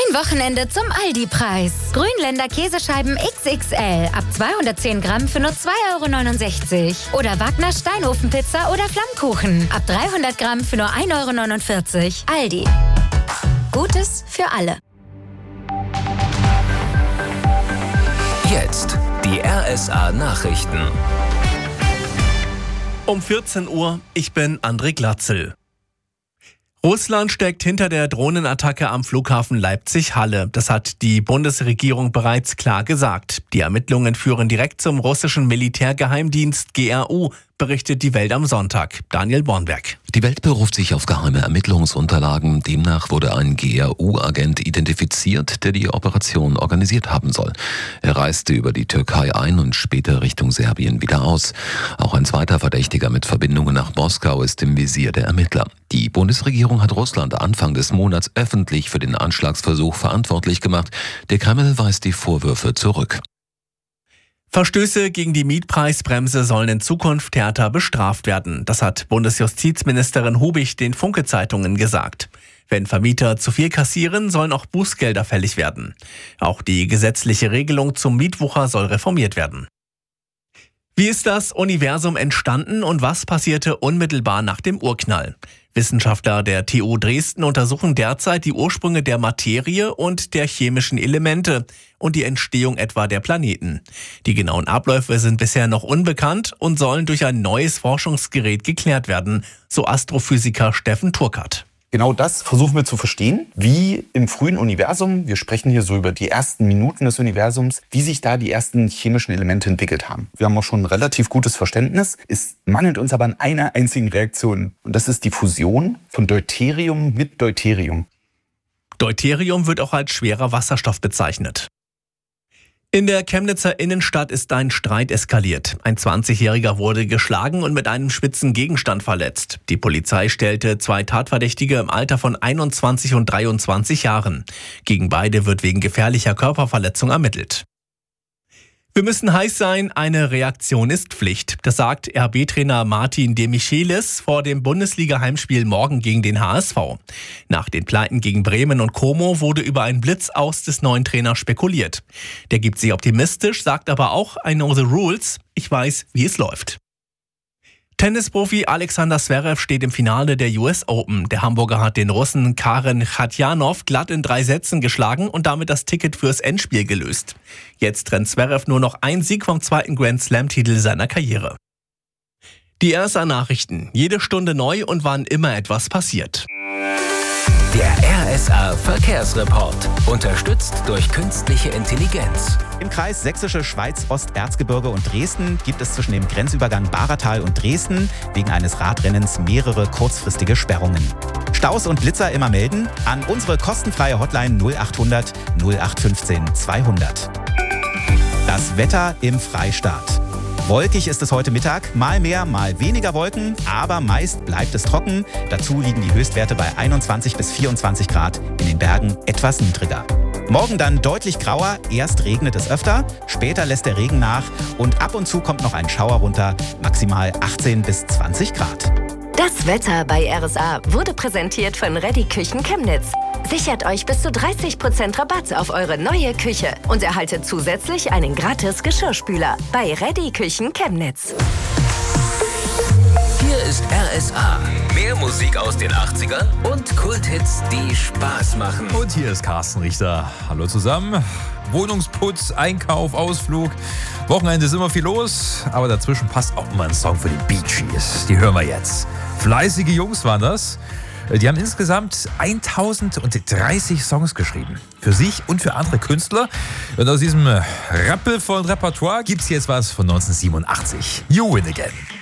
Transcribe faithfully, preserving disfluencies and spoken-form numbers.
Ein Wochenende zum Aldi-Preis. Grünländer Käsescheiben X X L ab zweihundertzehn Gramm für nur zwei Euro neunundsechzig. Oder Wagner Steinofenpizza oder Flammkuchen ab dreihundert Gramm für nur ein Euro neunundvierzig. Aldi. Gutes für alle. Jetzt die R S A-Nachrichten. Um vierzehn Uhr, ich bin André Glatzel. Russland steckt hinter der Drohnenattacke am Flughafen Leipzig-Halle. Das hat die Bundesregierung bereits klar gesagt. Die Ermittlungen führen direkt zum russischen Militärgeheimdienst G R U, berichtet die Welt am Sonntag. Daniel Bornberg. Die Welt beruft sich auf geheime Ermittlungsunterlagen. Demnach wurde ein G R U-Agent identifiziert, der die Operation organisiert haben soll. Er reiste über die Türkei ein und später Richtung Serbien wieder aus. Auch ein zweiter Verdächtiger mit Verbindungen nach Moskau ist im Visier der Ermittler. Die Bundesregierung hat Russland Anfang des Monats öffentlich für den Anschlagsversuch verantwortlich gemacht. Der Kreml weist die Vorwürfe zurück. Verstöße gegen die Mietpreisbremse sollen in Zukunft härter bestraft werden. Das hat Bundesjustizministerin Hubig den Funke-Zeitungen gesagt. Wenn Vermieter zu viel kassieren, sollen auch Bußgelder fällig werden. Auch die gesetzliche Regelung zum Mietwucher soll reformiert werden. Wie ist das Universum entstanden und was passierte unmittelbar nach dem Urknall? Wissenschaftler der T U Dresden untersuchen derzeit die Ursprünge der Materie und der chemischen Elemente und die Entstehung etwa der Planeten. Die genauen Abläufe sind bisher noch unbekannt und sollen durch ein neues Forschungsgerät geklärt werden, so Astrophysiker Steffen Turkert. Genau das versuchen wir zu verstehen, wie im frühen Universum, wir sprechen hier so über die ersten Minuten des Universums, wie sich da die ersten chemischen Elemente entwickelt haben. Wir haben auch schon ein relativ gutes Verständnis. Es mangelt uns aber an einer einzigen Reaktion. Und das ist die Fusion von Deuterium mit Deuterium. Deuterium wird auch als schwerer Wasserstoff bezeichnet. In der Chemnitzer Innenstadt ist ein Streit eskaliert. Ein zwanzigjähriger wurde geschlagen und mit einem spitzen Gegenstand verletzt. Die Polizei stellte zwei Tatverdächtige im Alter von einundzwanzig und dreiundzwanzig Jahren. Gegen beide wird wegen gefährlicher Körperverletzung ermittelt. Wir müssen heiß sein, eine Reaktion ist Pflicht. Das sagt R B-Trainer Martin de Michelis vor dem Bundesliga-Heimspiel morgen gegen den H S V. Nach den Pleiten gegen Bremen und Como wurde über einen Blitzaus des neuen Trainers spekuliert. Der gibt sich optimistisch, sagt aber auch, I know the rules, ich weiß, wie es läuft. Tennisprofi Alexander Zverev steht im Finale der U S Open. Der Hamburger hat den Russen Karen Khachanov glatt in drei Sätzen geschlagen und damit das Ticket fürs Endspiel gelöst. Jetzt trennt Zverev nur noch ein Sieg vom zweiten Grand Slam-Titel seiner Karriere. Die R S A-Nachrichten. Jede Stunde neu und wann immer etwas passiert. Der R S A-Verkehrsreport. Unterstützt durch künstliche Intelligenz. Im Kreis Sächsische Schweiz, Osterzgebirge und Dresden gibt es zwischen dem Grenzübergang Bahratal und Dresden wegen eines Radrennens mehrere kurzfristige Sperrungen. Staus und Blitzer immer melden an unsere kostenfreie Hotline null achthundert null acht fünfzehn zweihundert. Das Wetter im Freistaat. Wolkig ist es heute Mittag, mal mehr, mal weniger Wolken, aber meist bleibt es trocken. Dazu liegen die Höchstwerte bei einundzwanzig bis vierundzwanzig Grad, in den Bergen etwas niedriger. Morgen dann deutlich grauer, erst regnet es öfter, später lässt der Regen nach und ab und zu kommt noch ein Schauer runter, maximal achtzehn bis zwanzig Grad. Das Wetter bei R S A wurde präsentiert von Reddy Küchen Chemnitz. Sichert euch bis zu dreißig Prozent Rabatt auf eure neue Küche und erhaltet zusätzlich einen gratis Geschirrspüler bei Reddy Küchen Chemnitz. Hier ist R S A. Mehr Musik aus den achtzigern und Kulthits, die Spaß machen. Und hier ist Carsten Richter. Hallo zusammen. Wohnungsputz, Einkauf, Ausflug. Wochenende ist immer viel los, aber dazwischen passt auch mal ein Song für die Bee Gees. Die hören wir jetzt. Fleißige Jungs waren das. Die haben insgesamt tausenddreißig Songs geschrieben. Für sich und für andere Künstler. Und aus diesem Rappel von Repertoire gibt's jetzt was von neunzehnhundertsiebenundachtzig. You Win Again.